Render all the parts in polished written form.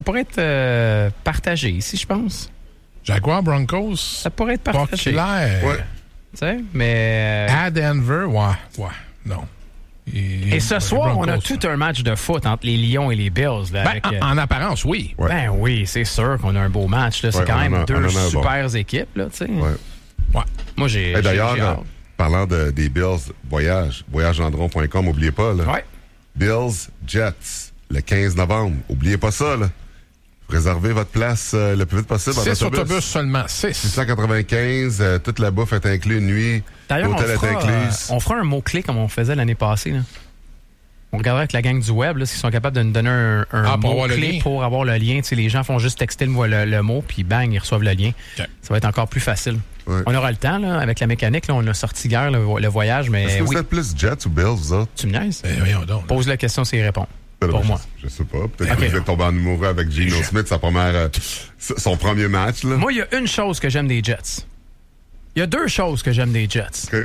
pourrait être partagé ici, je pense. Jaguars, Broncos. Ça pourrait être partagé. Pas clair. Ouais. Tu sais, mais... À Denver, ouais, non. Et ce soir, Broncos, on a tout un match de foot entre les Lions et les Bills. Là, ben, avec, en apparence, oui. Ouais. Ben oui, c'est sûr qu'on a un beau match. Là. C'est quand même deux super équipes. Là, tu sais. Ouais. Ouais. Moi, j'ai d'ailleurs, hâte. parlant des Bills, voyagegendron.com, n'oubliez pas. Là. Ouais. Bills, Jets, le 15 novembre. Oubliez pas ça. Là. Réservez votre place le plus vite possible. 6 autobus seulement. 6. 695, toute la bouffe est incluse, nuit. D'ailleurs, l'hôtel est inclus. on fera un mot-clé comme on faisait l'année passée. Là. On regardera avec la gang du web là, s'ils sont capables de nous donner un mot-clé pour avoir le lien. Tu sais, les gens font juste texter le mot, puis bang, ils reçoivent le lien. Okay. Ça va être encore plus facile. Ouais. On aura le temps, là, avec la mécanique. Là, on a sorti hier le voyage, mais est-ce que vous êtes plus Jets ou Bills, vous autres? Tu me niaises? Voyons donc. Pose la question, c'est y répond. Pour moi. Je sais pas. Peut-être que vous êtes tombé en amoureux avec Geno Smith, son premier match. Là. Moi, il y a une chose que j'aime des Jets. Il y a deux choses que j'aime des Jets. Okay.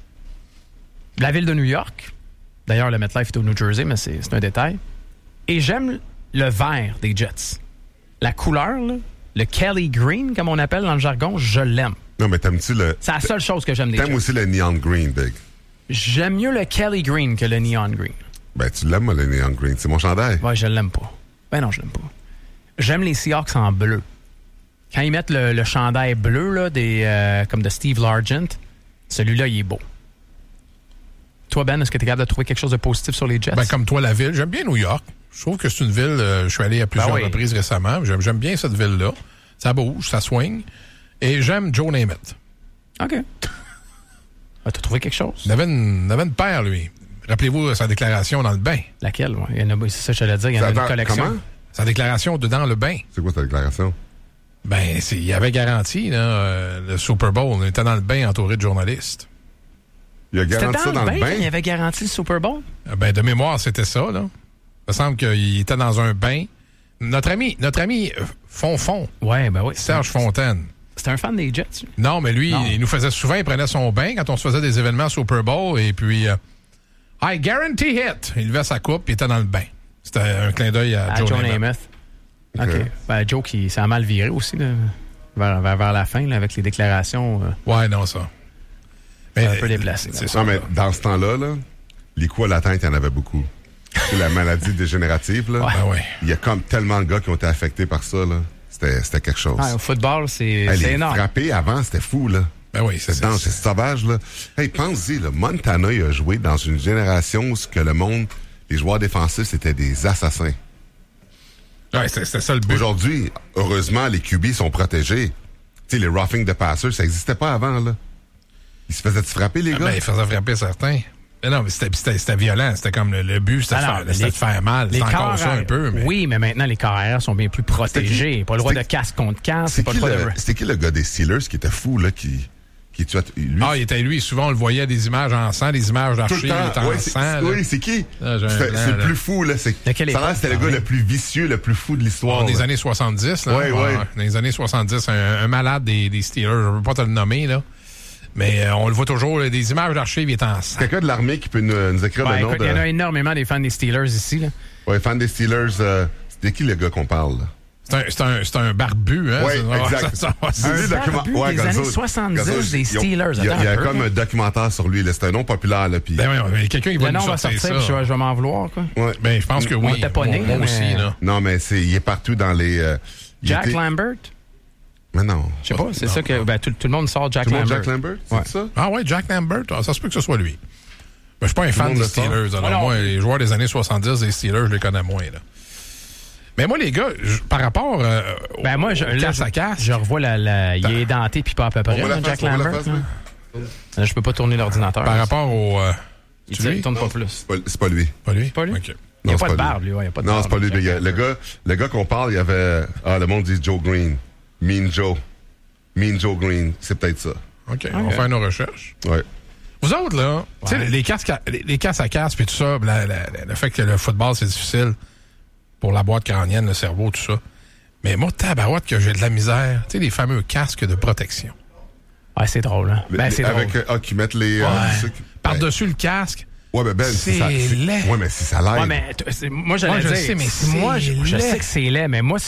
La ville de New York. D'ailleurs, le MetLife est au New Jersey, mais c'est un détail. Et j'aime le vert des Jets. La couleur, là, le Kelly Green, comme on appelle dans le jargon, je l'aime. Non, mais t'aimes-tu le... C'est la seule chose que j'aime des Jets. T'aimes aussi le Neon Green, Big. J'aime mieux le Kelly Green que le Neon Green. Ben, tu l'aimes, moi, le Neon Green. C'est mon chandail. Ouais, je l'aime pas. Ben non, je l'aime pas. J'aime les Seahawks en bleu. Quand ils mettent le chandail bleu, là, comme de Steve Largent, celui-là, il est beau. Toi, Ben, est-ce que tu es capable de trouver quelque chose de positif sur les Jets? Ben, comme toi, la ville. J'aime bien New York. Je trouve que c'est une ville... je suis allé à plusieurs reprises récemment. J'aime bien cette ville-là. Ça bouge, ça swing. Et j'aime Joe Namath. OK. T'as trouvé quelque chose? Il avait une paire, lui. Rappelez-vous sa déclaration dans le bain. Laquelle? Ouais. C'est ça que j'allais dire. Il y en a une collection. Comment? Sa déclaration dedans le bain. C'est quoi sa déclaration? Ben, il avait garanti là, le Super Bowl. Il était dans le bain entouré de journalistes. Il a garanti ça dans le bain? Il avait garanti le Super Bowl? Ben, de mémoire, c'était ça, là. Ça semble qu'il était dans un bain. Notre ami Fonfon. Ouais, ben oui. Serge Fontaine. C'était un fan des Jets. Lui. Non, mais lui, il nous faisait souvent, il prenait son bain quand on se faisait des événements Super Bowl et puis I guarantee it. Il levait sa coupe et il était dans le bain. C'était un clin d'œil à Joe Namath. OK. Ben, Joe qui s'est mal viré aussi, là, vers la fin, là, avec les déclarations. Ouais, non, ça. C'est un peu déplacé. C'est ça, mais dans ce temps-là, là, les coups à la tête, il y en avait beaucoup. C'est la maladie dégénérative, là. Ouais. Il y a comme tellement de gars qui ont été affectés par ça, là. C'était quelque chose. Au football, c'est énorme. Les frapper avant, c'était fou, là. Ben oui, c'est sauvage, là. Hey, pense-y, là, Montana, il a joué dans une génération où les joueurs défensifs, c'était des assassins. Ouais, c'était ça le but. Aujourd'hui, heureusement, les QB sont protégés. Tu sais, les roughing the passer, ça n'existait pas avant, là. Ils se faisaient frapper, les gars? Ben, ils faisaient frapper certains. Mais non, mais c'était violent. C'était comme le but, c'était de faire mal. C'est encore ça un peu. Mais... Oui, mais maintenant, les carrières sont bien plus protégés. Pas le droit de casque contre casque. C'était qui le gars des Steelers qui était fou, là, qui tuait... Lui? Il était lui. Souvent, on le voyait des images en sang, des images d'archives. Il était en sang. Oui, c'est qui? C'est le plus fou, là. C'était le gars le plus vicieux, le plus fou de l'histoire. Des années 70, là. Oui. Dans les années 70, un malade des Steelers. Je ne veux pas te le nommer, là. Mais on le voit toujours, des images d'archives, il est en sang. Quelqu'un de l'armée qui peut nous écrire le nom de... Il y en a énormément des fans des Steelers ici. Là. Oui, fans des Steelers. C'était qui le gars qu'on parle? Là? C'est un barbu, hein? Oui, exact. Un barbu des années 70 des Steelers. Il y a comme un documentaire sur lui. C'est un nom populaire. Là, ben oui, quelqu'un qui va nous sortir ça. Je vais m'en vouloir. Quoi. Ouais. Ben, je pense que oui. On était pas né. Moi aussi. Là. Non, mais il est partout dans les... Jack Lambert? Mais non. Je sais pas, c'est ça que tout le monde sort Jack Lambert. Jack Lambert, c'est ça? Ah ouais, Jack Lambert, ça se peut que ce soit lui. Mais je suis pas un fan des Steelers. Alors moi, les joueurs des années 70 des Steelers, je les connais moins. Là. Mais moi, les gars, par rapport moi, casse à casse... Je revois il est denté puis pas à peu près, Jack Lambert. Là, je peux pas tourner l'ordinateur. Par rapport au... il tourne pas plus. C'est pas lui. Pas lui? Pas lui? Okay. Il n'y a pas de barbe, lui. Non, c'est pas lui. Le gars qu'on parle, il y avait... le monde dit Joe Green. Mean Joe Green, c'est peut-être ça. OK, on va faire nos recherches. Ouais. Vous autres, là, tu sais, les casses à casse puis tout ça, le fait que le football, c'est difficile pour la boîte crânienne, le cerveau, tout ça. Mais moi, tabarouette que j'ai de la misère. Tu sais, les fameux casques de protection. Ouais, c'est drôle, hein? C'est drôle. Qui mettent les... Par-dessus le casque, Ouais, mais Ben, c'est ça, laid. Ouais, mais si ça l'aide. Ouais, mais moi, j'allais Ouais, je dire. sais, mais moi, c'est je laid. sais que c'est laid, mais moi,